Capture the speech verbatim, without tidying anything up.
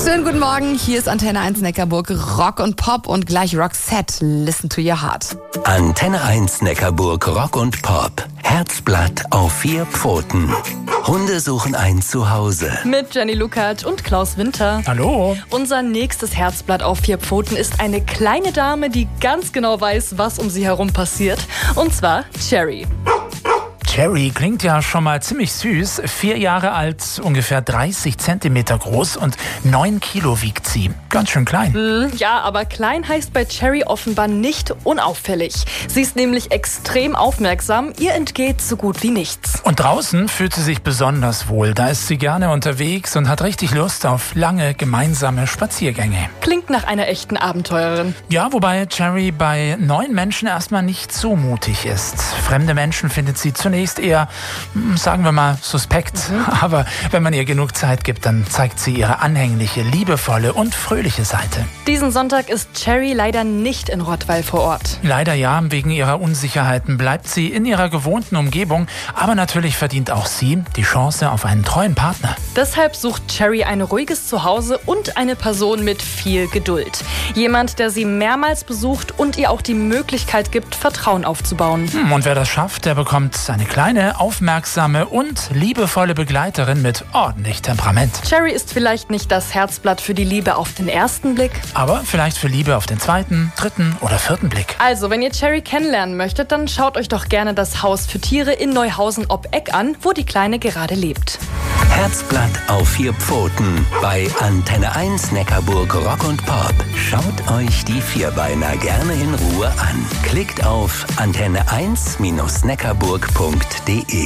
Schönen guten Morgen, hier ist Antenne eins Neckarburg, Rock und Pop und gleich Roxette, Listen to Your Heart. Antenne eins Neckarburg, Rock und Pop, Herzblatt auf vier Pfoten. Hunde suchen ein Zuhause. Mit Jenny Lukacs und Klaus Winter. Hallo. Unser nächstes Herzblatt auf vier Pfoten ist eine kleine Dame, die ganz genau weiß, was um sie herum passiert. Und zwar Cherry. Cherry klingt ja schon mal ziemlich süß. Vier Jahre alt, ungefähr dreißig Zentimeter groß und neun Kilo wiegt sie. Ganz schön klein. Mm, ja, aber klein heißt bei Cherry offenbar nicht unauffällig. Sie ist nämlich extrem aufmerksam. Ihr entgeht so gut wie nichts. Und draußen fühlt sie sich besonders wohl. Da ist sie gerne unterwegs und hat richtig Lust auf lange gemeinsame Spaziergänge. Klingt nach einer echten Abenteurerin. Ja, wobei Cherry bei neuen Menschen erstmal nicht so mutig ist. Fremde Menschen findet sie zunächst eher, sagen wir mal, suspekt. Mhm. Aber wenn man ihr genug Zeit gibt, dann zeigt sie ihre anhängliche, liebevolle und fröhliche Seite. Diesen Sonntag ist Cherry leider nicht in Rottweil vor Ort. Leider ja, wegen ihrer Unsicherheiten bleibt sie in ihrer gewohnten Umgebung. Aber natürlich verdient auch sie die Chance auf einen treuen Partner. Deshalb sucht Cherry ein ruhiges Zuhause und eine Person mit viel Geduld. Jemand, der sie mehrmals besucht und ihr auch die Möglichkeit gibt, Vertrauen aufzubauen. Hm, und wer das schafft, der bekommt eine kleine, aufmerksame und liebevolle Begleiterin mit ordentlich Temperament. Cherry ist vielleicht nicht das Herzblatt für die Liebe auf den ersten Blick, aber vielleicht für Liebe auf den zweiten, dritten oder vierten Blick. Also, wenn ihr Cherry kennenlernen möchtet, dann schaut euch doch gerne das Haus für Tiere in Neuhausen ob Eck an, wo die Kleine gerade lebt. Herzblatt auf vier Pfoten bei Antenne eins Neckarburg, Rock und Pop. Schaut euch die Vierbeiner gerne in Ruhe an. Klickt auf antenne eins Neckarburg punkt de.